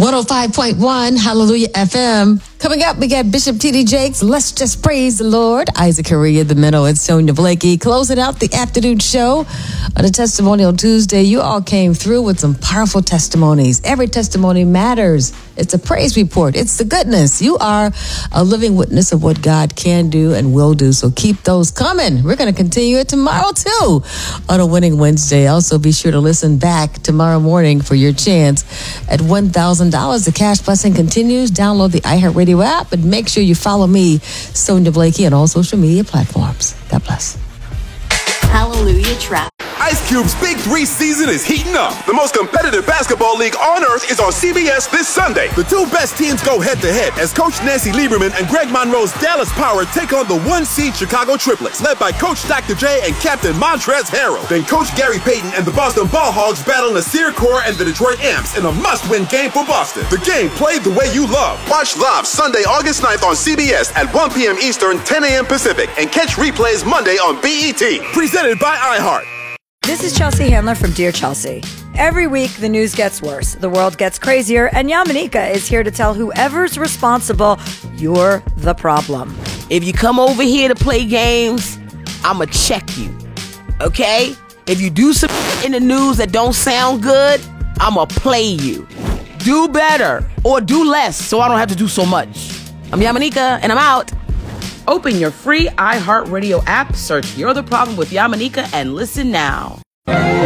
105.1 Hallelujah FM. Coming up, we got Bishop T.D. Jakes. Let's just praise the Lord. Isaac Correa, the Minnow, and Sonia Blakey. Closing out the afternoon show on a Testimonial Tuesday. You all came through with some powerful testimonies. Every testimony matters. It's a praise report. It's the goodness. You are a living witness of what God can do and will do. So keep those coming. We're going to continue it tomorrow, too, on a Winning Wednesday. Also, be sure to listen back tomorrow morning for your chance at $1,000. The cash blessing continues. Download the iHeartRadio app and make sure you follow me, Sonia Blakey, on all social media platforms. God bless. Hallelujah Trap. Ice Cube's Big 3 season is heating up. The most competitive basketball league on earth is on CBS this Sunday. The two best teams go head-to-head as Coach Nancy Lieberman and Greg Monroe's Dallas Power take on the 1-seed Chicago Triplets, led by Coach Dr. J and Captain Montrezl Harrell. Then Coach Gary Payton and the Boston Ball Hogs battle Nasir Kaur and the Detroit Amps in a must-win game for Boston. The game played the way you love. Watch live Sunday, August 9th on CBS at 1 p.m. Eastern, 10 a.m. Pacific, and catch replays Monday on BET. Presented by iHeart. This is Chelsea Handler from Dear Chelsea. Every week, the news gets worse, the world gets crazier, and Yamanika is here to tell whoever's responsible, you're the problem. If you come over here to play games, I'ma check you, okay? If you do some in the news that don't sound good, I'ma play you. Do better or do less so I don't have to do so much. I'm Yamanika, and I'm out. Open your free iHeartRadio app, search You're the Problem with Yamanika, and listen now.